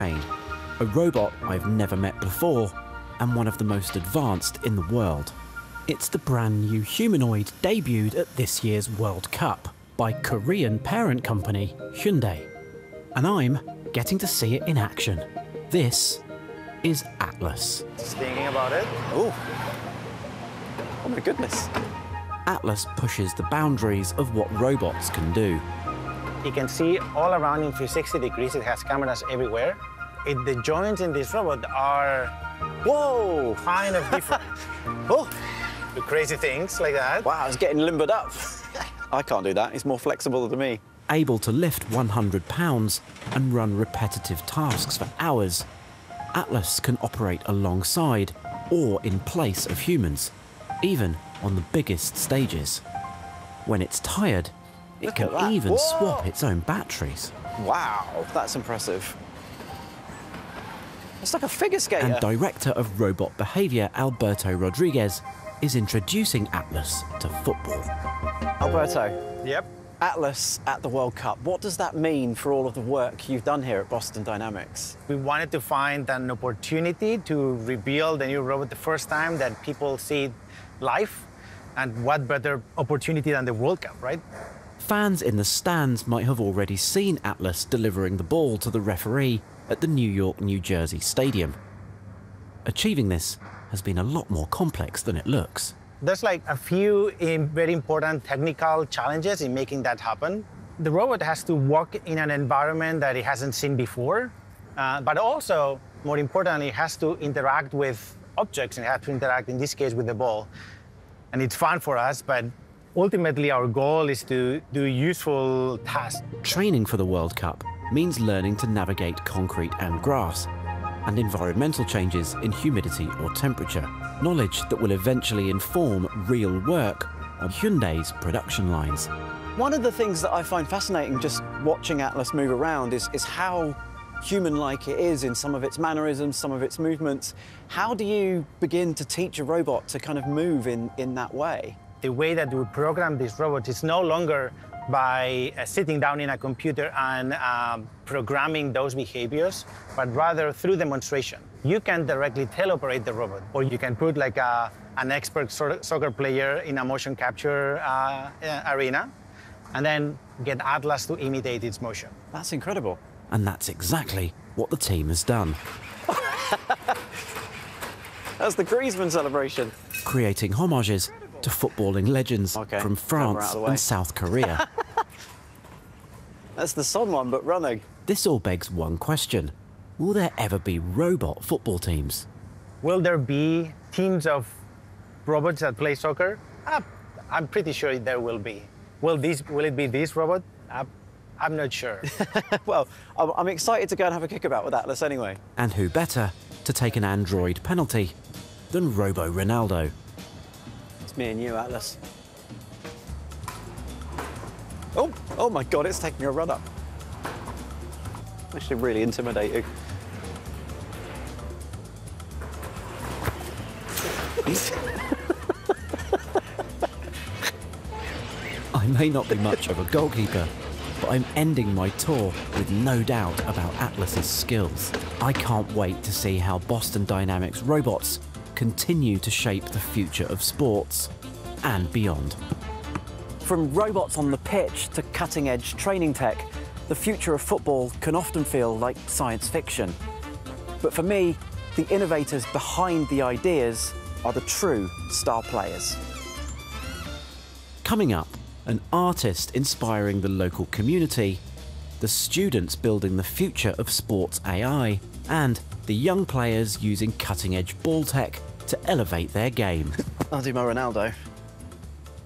a robot I've never met before, and one of the most advanced in the world. It's the brand new humanoid debuted at this year's World Cup by Korean parent company Hyundai. And I'm getting to see it in action. This is Atlas. Just thinking about it. Oh my goodness. Atlas pushes the boundaries of what robots can do. You can see all around in 360 degrees. It has cameras everywhere. The joints in this robot are, whoa, kind of different. Oh, do crazy things like that. Wow, it's getting limbered up. I can't do that. It's more flexible than me. Able to lift 100 pounds and run repetitive tasks for hours, Atlas can operate alongside or in place of humans, even on the biggest stages. When it's tired, it can even swap its own batteries. Wow, that's impressive. It's like a figure skater. And Director of Robot Behaviour Alberto Rodriguez is introducing Atlas to football. Alberto. Yep. Atlas at the World Cup. What does that mean for all of the work you've done here at Boston Dynamics? We wanted to find an opportunity to reveal the new robot the first time that people see it live. And what better opportunity than the World Cup, right? Fans in the stands might have already seen Atlas delivering the ball to the referee at the New York, New Jersey stadium. Achieving this has been a lot more complex than it looks. There's like a few very important technical challenges in making that happen. The robot has to walk in an environment that it hasn't seen before, but also, more importantly, it has to interact with objects and it has to interact, in this case, with the ball. And it's fun for us, but ultimately our goal is to do useful tasks. Training for the World Cup means learning to navigate concrete and grass, and environmental changes in humidity or temperature, knowledge that will eventually inform real work on Hyundai's production lines. One of the things that I find fascinating just watching Atlas move around is how human-like it is in some of its mannerisms, some of its movements. How do you begin to teach a robot to kind of move in that way? The way that we program this robot is no longer by sitting down in a computer and programming those behaviors, but rather through demonstration. You can directly teleoperate the robot, or you can put like an expert soccer player in a motion capture arena, and then get Atlas to imitate its motion. That's incredible. And that's exactly what the team has done. That's the Griezmann celebration. Creating homages to footballing legends from France and South Korea. That's the Son one, but running. This all begs one question. Will there ever be robot football teams? Will there be teams of robots that play soccer? I'm pretty sure there will be. Will it be this robot? I'm not sure. Well, I'm excited to go and have a kickabout with Atlas anyway. And who better to take an android penalty than Robo Ronaldo? It's me and you, Atlas. Oh my God, it's taking a run up. Actually really intimidating. I may not be much of a goalkeeper, but I'm ending my tour with no doubt about Atlas's skills. I can't wait to see how Boston Dynamics robots continue to shape the future of sports and beyond. From robots on the pitch to cutting-edge training tech, the future of football can often feel like science fiction. But for me, the innovators behind the ideas are the true star players. Coming up, an artist inspiring the local community, the students building the future of sports AI, and the young players using cutting-edge ball tech to elevate their game. I'll do my Ronaldo.